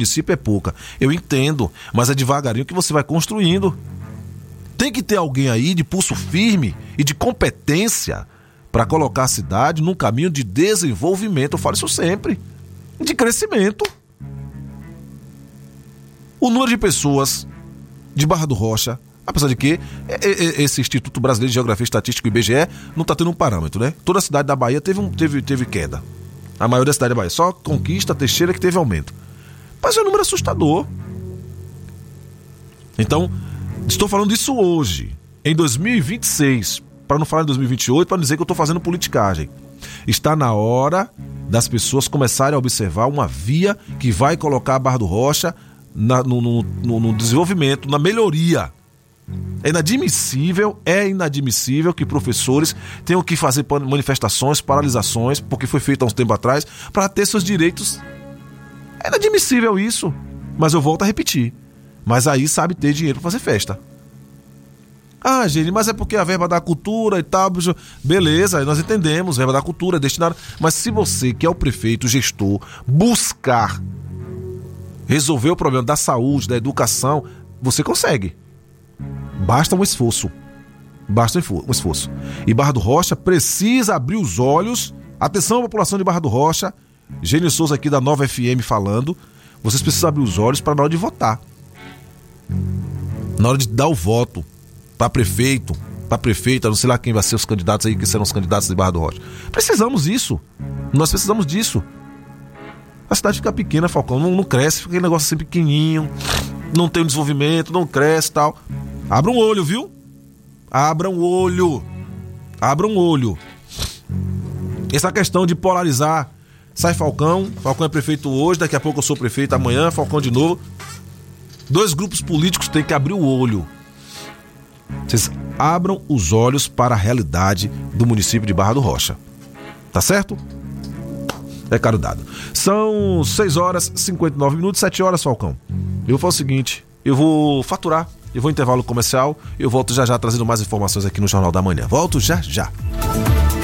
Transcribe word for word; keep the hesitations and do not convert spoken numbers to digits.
município é pouca. Eu entendo, mas é devagarinho que você vai construindo. Tem que ter alguém aí de pulso firme e de competência para colocar a cidade num caminho de desenvolvimento. Eu falo isso sempre. De crescimento. O número de pessoas de Barra do Rocha, apesar de que esse Instituto Brasileiro de Geografia e Estatística, o I B G E, não está tendo um parâmetro, né? Toda a cidade da Bahia teve, um, teve, teve queda. A maioria da cidade da Bahia. Só Conquista, Teixeira que teve aumento. Mas é um número assustador. Então, estou falando disso hoje, em dois mil e vinte e seis, para não falar em dois mil e vinte e oito, para não dizer que eu estou fazendo politicagem. Está na hora das pessoas começarem a observar uma via que vai colocar a Barra do Rocha na, no, no, no, no desenvolvimento, na melhoria. É inadmissível, é inadmissível que professores tenham que fazer manifestações, paralisações, porque foi feito há uns tempo atrás, para ter seus direitos. É inadmissível isso. Mas eu volto a repetir. Mas aí sabe ter dinheiro para fazer festa. Ah, gente, mas é porque a verba da cultura e tal... Beleza, nós entendemos, verba da cultura é destinada... Mas se você, que é o prefeito, o gestor, buscar resolver o problema da saúde, da educação, você consegue. Basta um esforço. Basta um esforço. E Barra do Rocha precisa abrir os olhos. Atenção, população de Barra do Rocha. Gênio Souza aqui da Nova F M falando. Vocês precisam abrir os olhos para na hora de votar. Na hora de dar o voto para prefeito, para prefeita, não sei lá quem vai ser os candidatos aí, que serão os candidatos de Barra do Rocha. Precisamos disso. Nós precisamos disso. A cidade fica pequena, Falcão, não, não cresce, fica aquele negócio assim pequenininho, não tem um desenvolvimento, não cresce e tal. Abra um olho, viu? Abra um olho. Abra um olho. Essa questão de polarizar, sai Falcão, Falcão é prefeito hoje, daqui a pouco eu sou prefeito, amanhã Falcão de novo. Dois grupos políticos têm que abrir o olho. Vocês abram os olhos para a realidade do município de Barra do Rocha. Tá certo? É caro dado. São seis horas e cinquenta e nove minutos, sete horas, Falcão. Eu vou fazer o seguinte, eu vou faturar, eu vou em intervalo comercial, eu volto já já trazendo mais informações aqui no Jornal da Manhã. Volto já já.